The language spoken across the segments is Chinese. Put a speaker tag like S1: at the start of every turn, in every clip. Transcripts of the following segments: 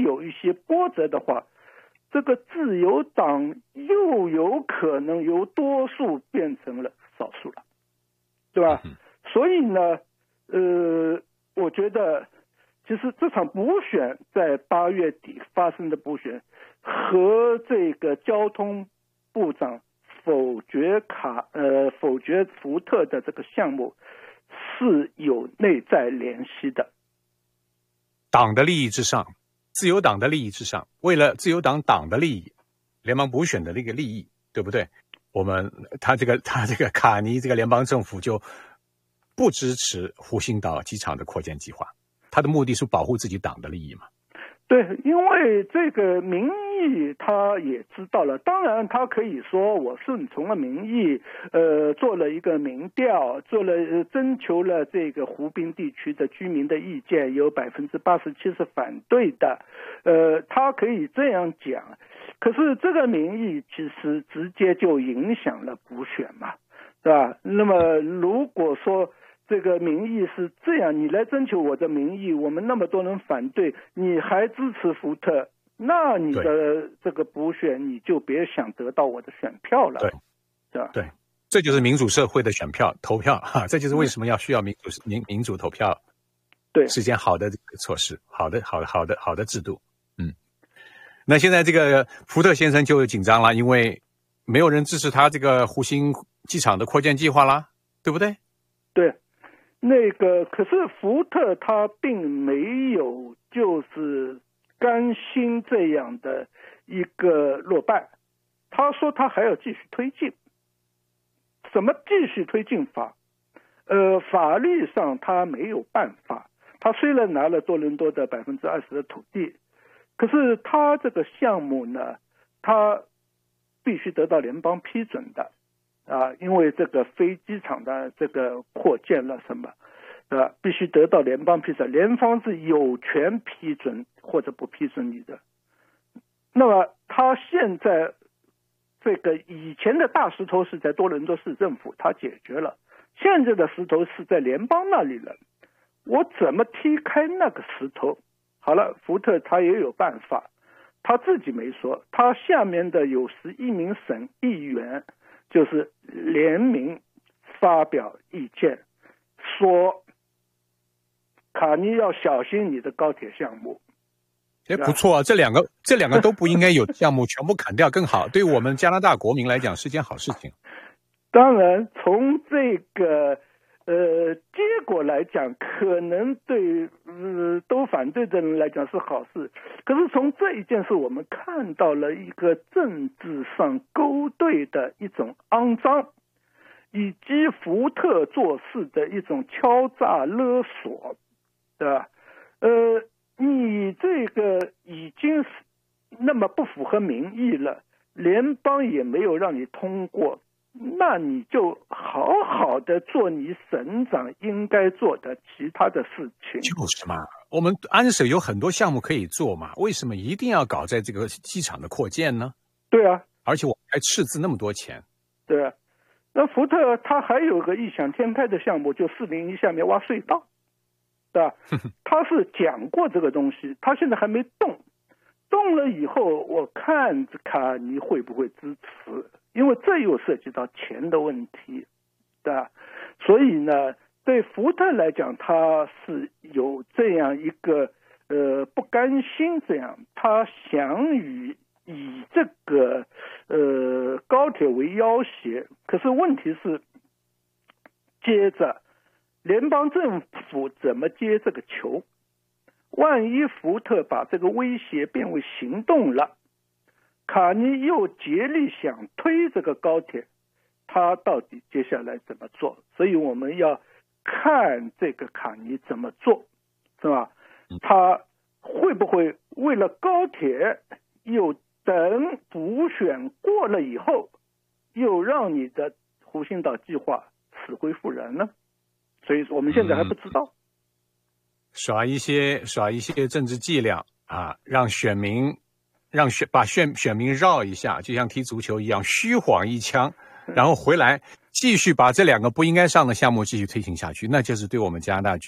S1: 有一些波折的话，这个自由党又有可能由多数变成了少数了，对吧？所以呢，我觉得其实这场补选在8月底发生的补选和这个交通部长否决福特的这个项目是有内在联系的。
S2: 党的利益之上，自由党的利益之上，为了自由党党的利益，联邦补选的那个利益，对不对？他这个卡尼这个联邦政府就不支持湖心岛机场的扩建计划，他的目的是保护自己党的利益嘛？
S1: 对，因为这个民意他也知道了，当然他可以说我顺从了民意，做了一个民调，征求了这个湖滨地区的居民的意见，有87%是反对的，他可以这样讲，可是这个民意其实直接就影响了补选嘛，对吧？那么如果说这个民意是这样，你来征求我的民意，我们那么多人反对，你还支持福特，那你的这个补选你就别想得到我的选票了。对，
S2: 对，这就是民主社会的选票投票哈，这就是为什么需要民主投票，
S1: 对，
S2: 是件好的措施，好的制度。那现在这个福特先生就紧张了，因为没有人支持他这个湖心机场的扩建计划啦，对不对？
S1: 对。可是福特他并没有就是甘心这样的一个落败，他说他还要继续推进。怎么继续推进法？法律上他没有办法，他虽然拿了多伦多的20%的土地，可是他这个项目呢，他必须得到联邦批准的。因为这个飞机场的这个扩建了什么，必须得到联邦批准，联邦是有权批准或者不批准你的。那么他现在这个以前的大石头是在多伦多市政府，他解决了，现在的石头是在联邦那里了，我怎么踢开那个石头？好了，福特他也有办法，他自己没说，他下面的有11名省议员就是联名发表意见，说卡尼要小心你的高铁项目。
S2: 不错啊，这两个都不应该有项目全部砍掉更好，对我们加拿大国民来讲是件好事情。
S1: 当然从这个结果来讲，可能对都反对的人来讲是好事，可是从这一件事我们看到了一个政治上勾兑的一种肮脏，以及福特做事的一种敲诈勒索，对吧？你这个已经是那么不符合民意了，联邦也没有让你通过，那你就好好的做你省长应该做的其他的事情。
S2: 就是嘛，我们安省有很多项目可以做嘛，为什么一定要搞在这个机场的扩建呢？
S1: 对啊，
S2: 而且我还斥资那么多钱。
S1: 对啊，那福特他还有个异想天开的项目，就401下面挖隧道，对吧？他是讲过这个东西，他现在还没动，动了以后我看卡尼会不会支持，因为这又涉及到钱的问题，对吧？所以呢，对福特来讲，他是有这样一个不甘心，这样他想以这个高铁为要挟，可是问题是，接着联邦政府怎么接这个球？万一福特把这个威胁变为行动了，卡尼又竭力想推这个高铁，他到底接下来怎么做？所以我们要看这个卡尼怎么做，是吧？他会不会为了高铁又等补选过了以后，又让你的湖心岛计划死灰复燃呢？所以我们现在还不知道。
S2: 耍一些政治伎俩啊，让把选民绕一下，就像踢足球一样，虚晃一枪，然后回来继续把这两个不应该上的项目继续推行下去，那就是对我们加拿大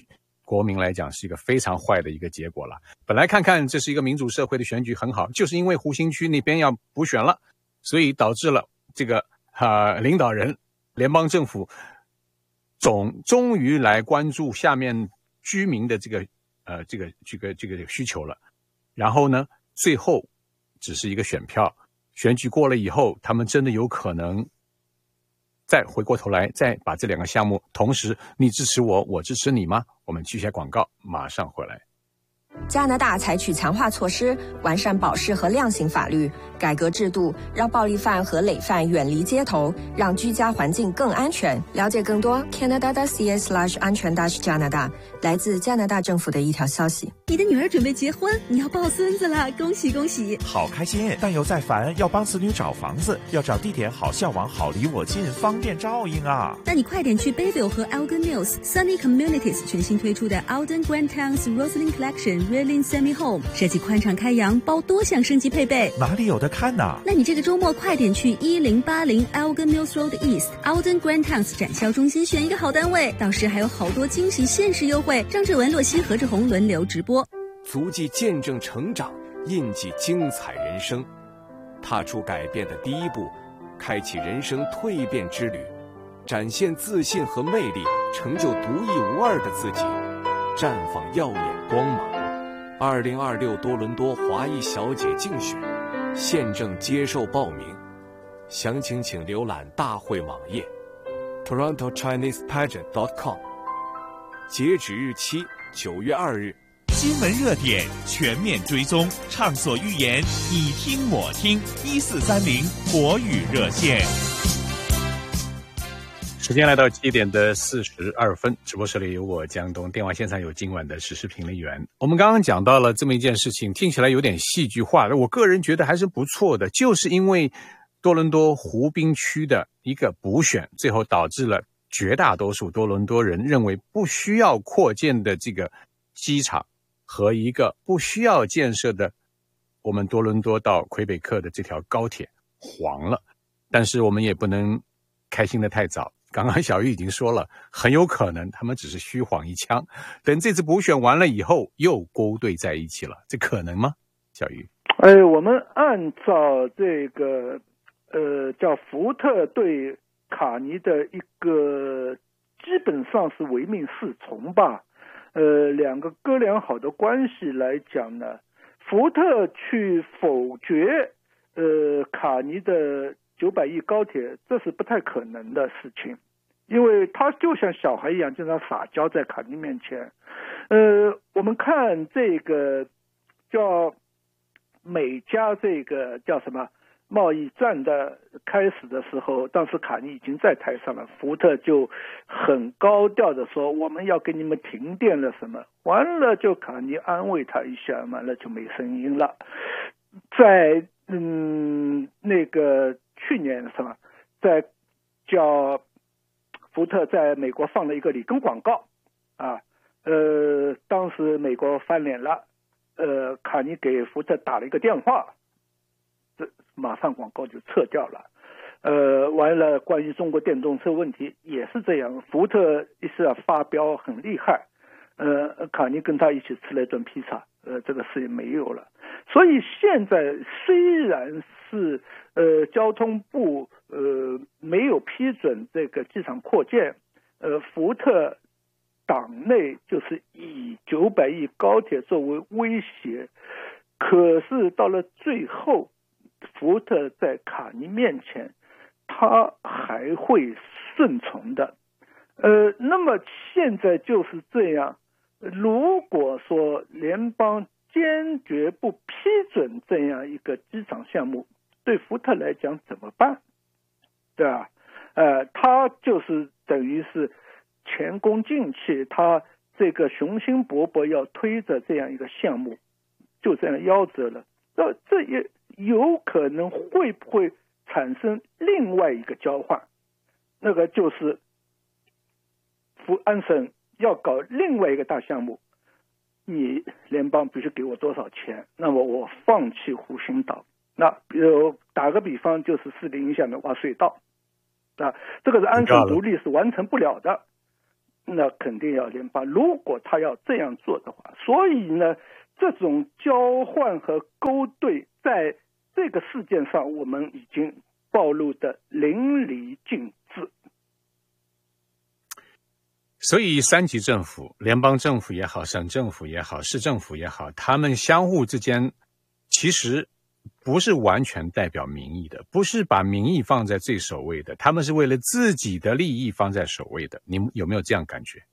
S2: 国民来讲是一个非常坏的一个结果了。本来看看这是一个民主社会的选举很好，就是因为湖新区那边要补选了，所以导致了这个领导人联邦政府终于来关注下面居民的这个需求了。然后呢，最后只是一个选票，选举过了以后，他们真的有可能再回过头来再把这两个项目同时，你支持我，我支持你吗？我们去一下广告，马上回来。
S3: 加拿大采取强化措施，完善保释和量刑法律，改革制度，让暴力犯和累犯远离街头，让居家环境更安全。了解更多 Canada.ca/ 安全加拿大，来自加拿大政府的一条消息。
S4: 你的女儿准备结婚，你要抱孙子了，恭喜恭喜！
S5: 好开心，但又在烦，要帮子女找房子，要找地点好校网，好离我近，方便照应啊。
S4: 那你快点去 Bayville 和 Elgin Mills Sunny Communities 全新推出的 Alden Grand Towns Roslyn Collection Reeling Semi Home， 设计宽敞开扬，包多项升级配备。
S5: 哪里有的看呢？
S4: 那你这个周末快点去1080 Elgin Mills Road East Alden Grand Towns 展销中心选一个好单位，到时还有好多惊喜限时优惠。张志文、洛西、何志宏轮流直播。
S6: 足迹见证成长，印记精彩人生，踏出改变的第一步，开启人生蜕变之旅，展现自信和魅力，成就独一无二的自己，绽放耀眼光芒。2026多伦多华裔小姐竞选现正接受报名，详情请浏览大会网页 TorontoChinesePageant.com， 截止日期9月2日。
S5: 新闻热点全面追踪，畅所欲言，你听我听，1430国语热线。
S2: 时间来到7点的42分，直播室里有我江东，电话线上有今晚的时事评论员。我们刚刚讲到了这么一件事情，听起来有点戏剧化，我个人觉得还是不错的，就是因为多伦多湖滨区的一个补选，最后导致了绝大多数多伦多人认为不需要扩建的这个机场和一个不需要建设的我们多伦多到魁北克的这条高铁黄了。但是我们也不能开心的太早，刚刚小玉已经说了，很有可能他们只是虚晃一枪，等这次补选完了以后又勾兑在一起了，这可能吗？小玉，
S1: 我们按照这个叫福特对卡尼的一个基本上是唯命是从吧，两个哥俩好的关系来讲呢，福特去否决卡尼的900亿高铁，这是不太可能的事情，因为他就像小孩一样经常撒娇在卡尼面前。我们看这个叫美加这个叫什么贸易战的开始的时候，当时卡尼已经在台上了，福特就很高调的说我们要给你们停电了什么，完了就卡尼安慰他一下，完了就没声音了。在那个去年什么，在叫福特在美国放了一个里根广告啊，当时美国翻脸了，卡尼给福特打了一个电话，马上广告就撤掉了。完了关于中国电动车问题也是这样，福特一是发飙很厉害，卡尼跟他一起吃了一顿披萨，这个事情没有了。所以现在虽然是交通部没有批准这个机场扩建，福特党内就是以900亿高铁作为威胁，可是到了最后福特在卡尼面前他还会顺从的。那么现在就是这样，如果说联邦坚决不批准这样一个机场项目，对福特来讲怎么办？对吧？他就是等于是前功尽弃，他这个雄心勃勃要推着这样一个项目，就这样夭折了。这也有可能会不会产生另外一个交换？那个就是安省要搞另外一个大项目，你联邦必须给我多少钱，那么我放弃湖心岛。那比如打个比方，就是401下面挖隧道，这个是安省独立是完成不了的。 那肯定要联邦。如果他要这样做的话，所以呢，这种交换和勾兑在这个事件上，我们已经暴露的淋漓尽致。
S2: 所以三级政府，联邦政府也好，省政府也好，市政府也好，他们相互之间其实不是完全代表民意的，不是把民意放在最首位的，他们是为了自己的利益放在首位的。你们有没有这样感觉？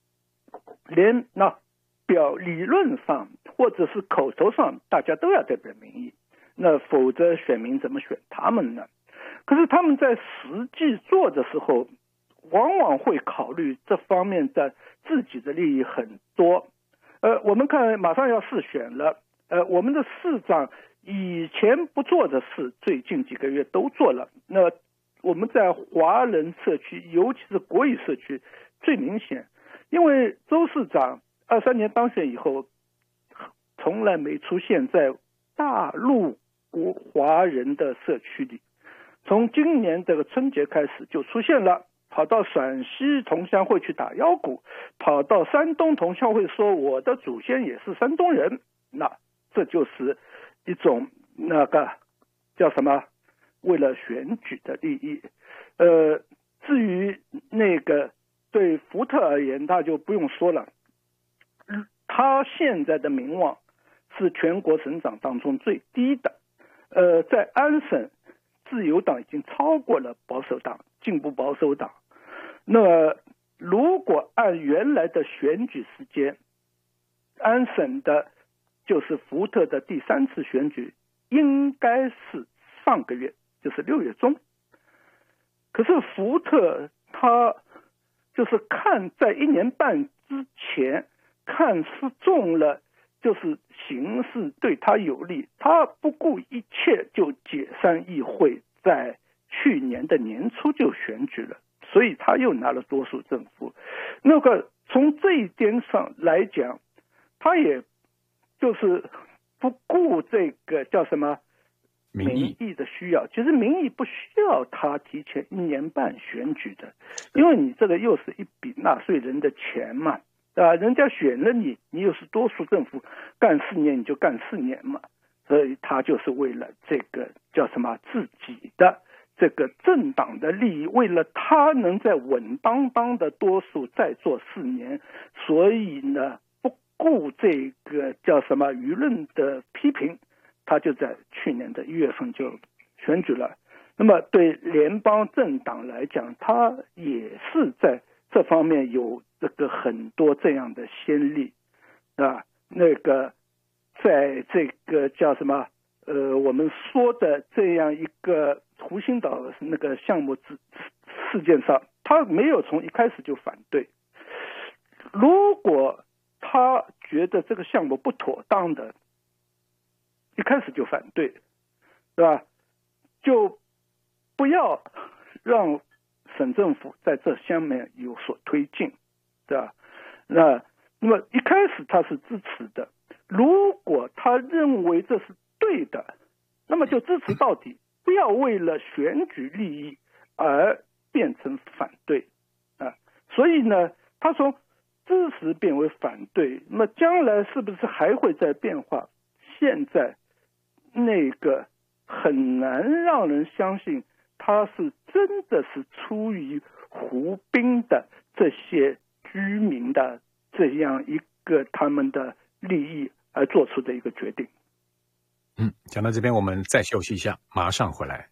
S1: 理论上或者是口头上，大家都要代表民意，那否则选民怎么选他们呢？可是他们在实际做的时候，往往会考虑这方面的自己的利益很多。我们看马上要市选了，我们的市长以前不做的事，最近几个月都做了。那我们在华人社区，尤其是国语社区最明显，因为周市长23年当选以后，从来没出现在大陆华人的社区里，从今年这个春节开始就出现了，跑到陕西同乡会去打腰鼓，跑到山东同乡会说我的祖先也是山东人，那这就是一种那个叫什么，为了选举的利益。至于那个对福特而言，他就不用说了，他现在的名望是全国省长当中最低的。在安省，自由党已经超过了保守党，进步保守党。那如果按原来的选举时间，安省的就是福特的第3次选举应该是上个月，就是6月中。可是福特他就是看在1年半之前看失中了，就是形势对他有利，他不顾一切就解散议会，在去年的年初就选举了，所以他又拿了多数政府。那个从这一点上来讲，他也就是不顾这个叫什么民意的需要。其实民意不需要他提前1年半选举的，因为你这个又是一笔纳税人的钱嘛，对吧？人家选了你，你又是多数政府，干4年你就干4年嘛。所以他就是为了这个叫什么自己的这个政党的利益，为了他能在稳当当的多数再做4年，所以呢不顾这个叫什么舆论的批评，他就在去年的1月份就选举了。那么对联邦政党来讲，他也是在这方面有这个很多这样的先例啊。那个在这个叫什么我们说的这样一个湖心岛那个项目事件上，他没有从一开始就反对。如果他觉得这个项目不妥当的，一开始就反对，对吧？就不要让省政府在这上面有所推进，对吧？那么一开始他是支持的，如果他认为这是对的，那么就支持到底，不要为了选举利益而变成反对啊。所以呢，他从支持变为反对，那么将来是不是还会再变化？现在那个很难让人相信他是真的是出于湖滨的这些居民的这样一个他们的利益而做出的一个决定。
S2: 讲到这边我们再休息一下，马上回来。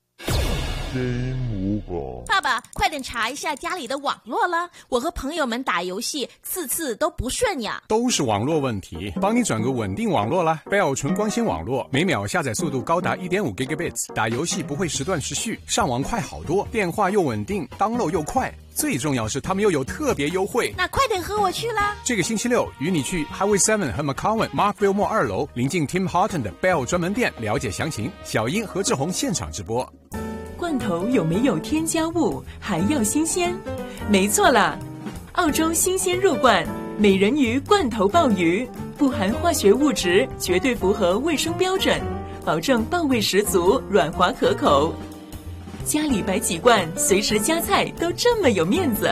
S7: 爸爸，快点查一下家里的网络啦！我和朋友们打游戏，次都不顺呀。
S2: 都是网络问题，帮你转个稳定网络啦。Bell 纯光纤网络，每秒下载速度高达 1.5 Gigabits， 打游戏不会时断时续，上网快好多，电话又稳定 ，download 又快。最重要是他们又有特别优惠，
S7: 那快点和我去啦！
S2: 这个星期六与你去 Highway 7和 McCowan Markville Mall 2楼，临近 Tim Horton 的 Bell 专门店，了解详情。小英何志宏现场直播。
S8: 罐头有没有添加物，还要新鲜？没错啦，澳洲新鲜入罐美人鱼罐头鲍鱼，不含化学物质，绝对符合卫生标准，保证鲍味十足，软滑可口。家里摆几罐，随时夹菜都这么有面子。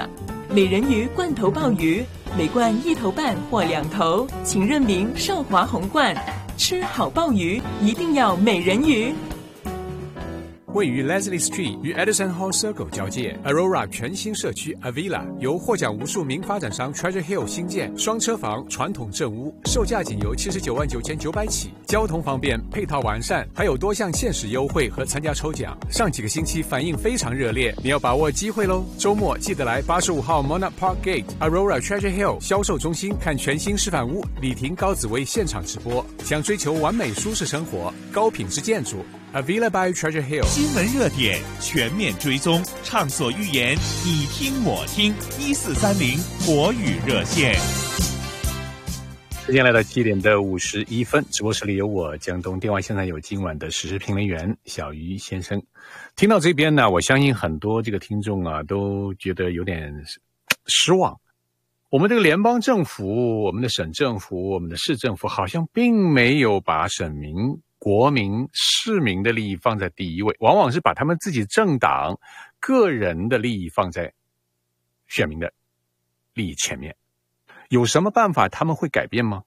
S8: 美人鱼罐头鲍鱼，每罐1头半或2头，请认明少华红罐。吃好鲍鱼，一定要美人鱼。
S2: 位于 Leslie Street 与 Edison Hall Circle 交界 Aurora 全新社区 Avila 由获奖无数名发展商 Treasure Hill 新建双车房传统正屋，售价仅由799900起，交通方便，配套完善，还有多项限时优惠和参加抽奖。上几个星期反应非常热烈，你要把握机会咯！周末记得来85号 Monarch Park Gate Aurora Treasure Hill 销售中心看全新示范屋李婷高紫薇现场直播。想追求完美舒适生活、高品质建筑，Avila by Treasure Hill
S5: 新闻热点全面追踪，畅所欲言，你听我听，1430国语热线。
S2: 时间来到7点51分，直播室里有我江东，电话线上有今晚的时事评论员小鱼先生。听到这边呢，我相信很多这个听众啊都觉得有点失望。我们这个联邦政府、我们的省政府、我们的市政府好像并没有把省民、国民、市民的利益放在第一位，往往是把他们自己政党、个人的利益放在选民的利益前面。有什么办法他们会改变吗？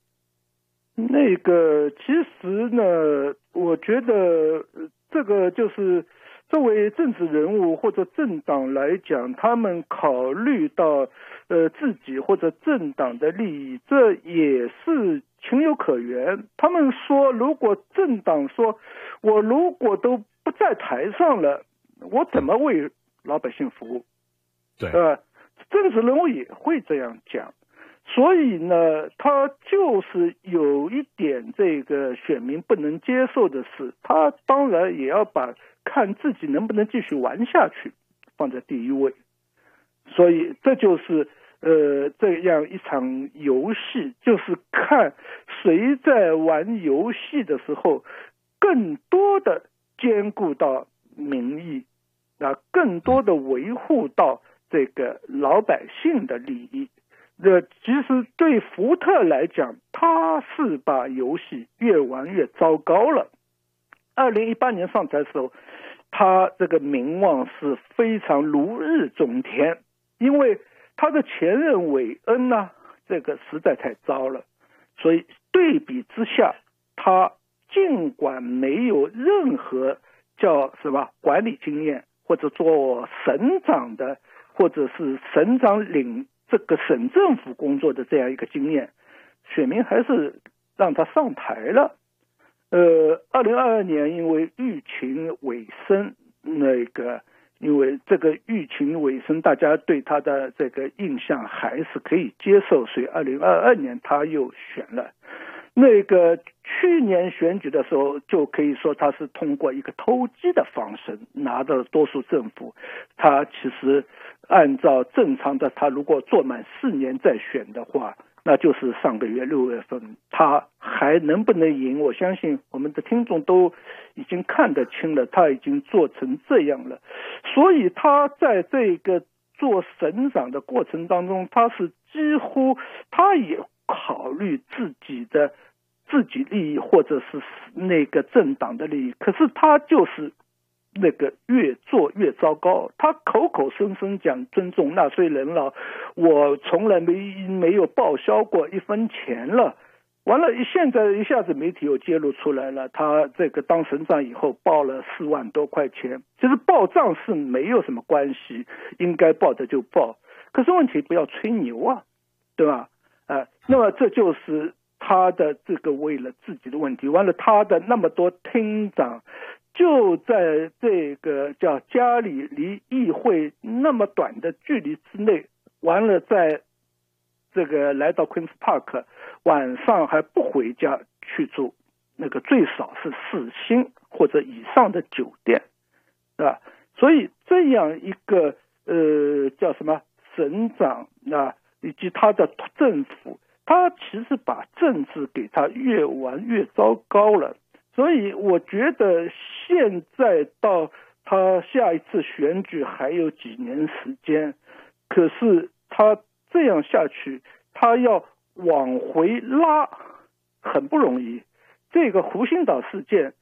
S1: 其实呢，我觉得这个就是作为政治人物或者政党来讲，他们考虑到自己或者政党的利益，这也是情有可原。他们说，如果政党说我如果都不在台上了，我怎么为老百姓服务？
S2: 对，
S1: 政治人物也会这样讲。所以呢，他就是有一点这个选民不能接受的事，他当然也要把看自己能不能继续玩下去放在第一位。所以这就是这样一场游戏，就是看谁在玩游戏的时候更多的兼顾到民意，更多的维护到这个老百姓的利益。其实对福特来讲，他是把游戏越玩越糟糕了。2018年上台的时候，他这个名望是非常如日中天，因为他的前任韦恩呢，这个实在太糟了，所以对比之下，他尽管没有任何叫什么管理经验，或者做省长的，或者是省长领这个省政府工作的这样一个经验，选民还是让他上台了。2022年因为疫情尾声，因为这个疫情尾声，大家对他的这个印象还是可以接受，所以2022年他又选了。去年选举的时候，就可以说他是通过一个投机的方式拿到了多数政府。他其实按照正常的，他如果做满4年再选的话，那就是上个月6月份，他还能不能赢？我相信我们的听众都已经看得清了，他已经做成这样了。所以他在这个做省长的过程当中，他是几乎他也考虑自己利益或者是那个政党的利益，可是他就是越做越糟糕。他口口声声讲尊重纳税人了，我从来没有报销过1分钱了。完了，现在一下子媒体又揭露出来了，他这个当省长以后报了4万多块钱。其实报账是没有什么关系，应该报的就报，可是问题不要吹牛啊，对吧？那么这就是他的这个为了自己的问题。完了，他的那么多厅长就在这个叫家里离议会那么短的距离之内，完了在这个来到 Queen's Park 晚上还不回家去住最少是4星或者以上的酒店，所以这样一个叫什么省长以及他的政府，他其实把政治给他越玩越糟糕了。所以我觉得现在到他下一次选举还有几年时间，可是他这样下去，他要往回拉很不容易。这个湖心岛事件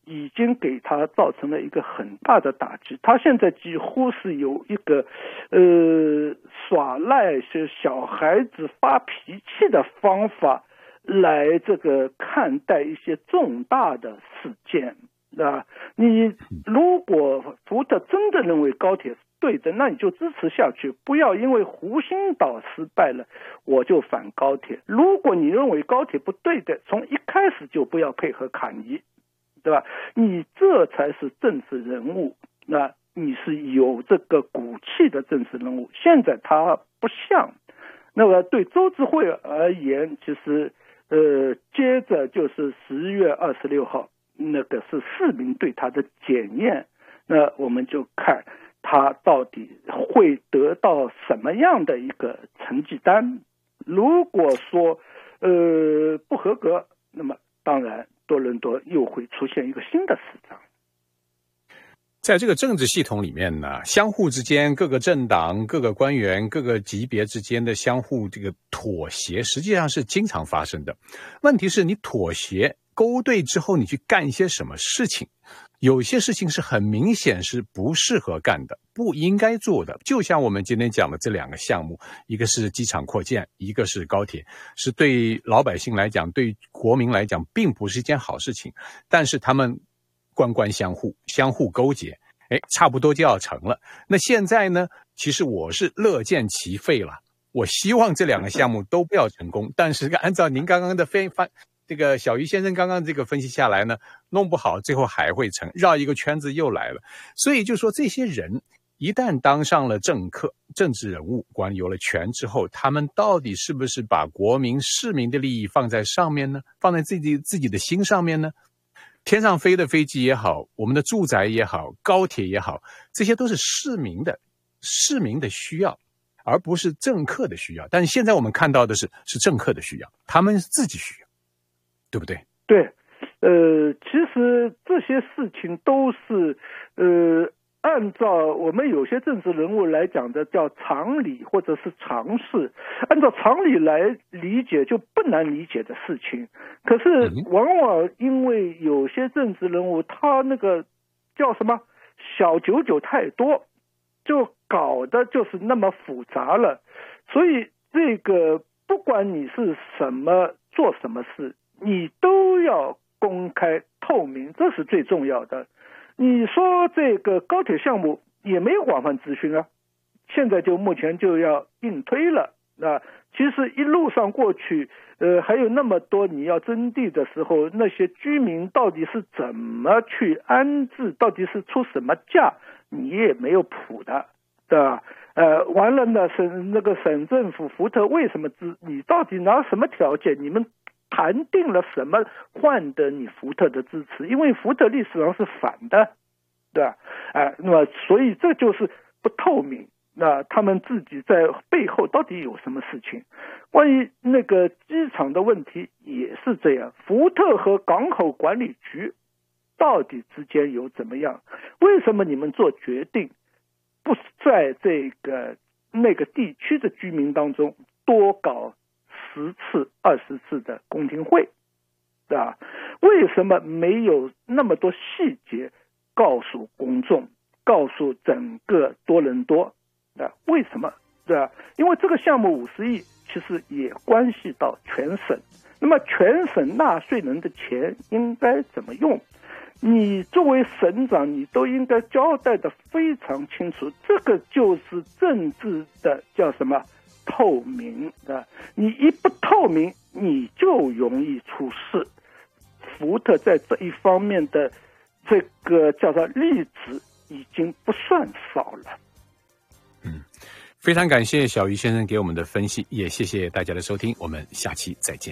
S1: 已经给他造成了一个很大的打击。他现在几乎是有一个耍赖是小孩子发脾气的方法来这个看待一些重大的事件啊。你如果福特真的认为高铁是对的，那你就支持下去，不要因为湖心岛失败了我就反高铁。如果你认为高铁不对的，从一开始就不要配合卡尼，对吧？你这才是政治人物，那你是有这个骨气的政治人物。现在他不像。那么对周智慧而言，其实接着就是10月26号，那个是市民对他的检验，那我们就看他到底会得到什么样的一个成绩单。如果说不合格，那么当然多伦多又会出现一个新的市长。
S2: 在这个政治系统里面呢，相互之间各个政党、各个官员、各个级别之间的相互这个妥协，实际上是经常发生的。问题是你妥协勾兑之后，你去干一些什么事情？有些事情是很明显是不适合干的，不应该做的。就像我们今天讲的这2个项目，一个是机场扩建，一个是高铁，是对老百姓来讲，对国民来讲并不是一件好事情，但是他们官官相护，相互勾结，差不多就要成了。那现在呢，其实我是乐见其废了，我希望这2个项目都不要成功，但是按照您刚刚的这个小鱼先生刚刚这个分析下来呢，弄不好最后还会成，绕一个圈子又来了。所以就说这些人一旦当上了政客、政治人物，官有了权之后，他们到底是不是把国民市民的利益放在上面呢？放在自己的心上面呢？天上飞的飞机也好，我们的住宅也好，高铁也好，这些都是市民的需要，而不是政客的需要。但是现在我们看到的是政客的需要，他们自己需要，对不对？
S1: 对，其实这些事情都是按照我们有些政治人物来讲的叫常理或者是常识，按照常理来理解就不难理解的事情。可是往往因为有些政治人物他那个叫什么小九九太多，就搞得就是那么复杂了。所以这个不管你是什么做什么事，你都要公开透明，这是最重要的。你说这个高铁项目也没有广泛咨询啊，现在就目前就要硬推了啊。其实一路上过去，还有那么多你要征地的时候，那些居民到底是怎么去安置，到底是出什么价，你也没有谱的，对吧？完了呢，省政府福特为什么你到底拿什么条件？你们谈定了什么换得你福特的支持？因为福特历史上是反的，对吧？那么所以这就是不透明。那他们自己在背后到底有什么事情？关于那个机场的问题也是这样，福特和港口管理局到底之间有怎么样？为什么你们做决定不在那个地区的居民当中多搞10次、20次的公听会，对吧？为什么没有那么多细节告诉公众，告诉整个多伦多？为什么？对吧？因为这个项目50亿其实也关系到全省，那么全省纳税人的钱应该怎么用？你作为省长，你都应该交代的非常清楚，这个就是政治的叫什么？透明的。你一不透明，你就容易出事。福特在这一方面的这个叫做例子已经不算少了。
S2: 非常感谢小鱼先生给我们的分析，也谢谢大家的收听，我们下期再见。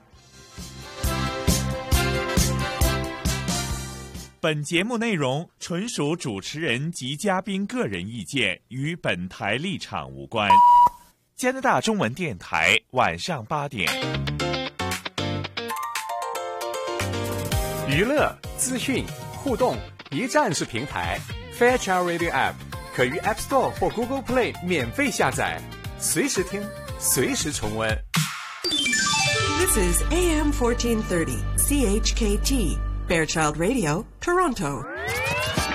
S5: 本节目内容纯属主持人及嘉宾个人意见，与本台立场无关。加拿大中文电台晚上8点。
S2: 娱乐、资讯、互动一站式平台 Fairchild Radio App 可于 App Store 或 Google Play 免费下载，随时听，随时重温。
S9: This is AM 1430 CHKT Fairchild Radio, Toronto.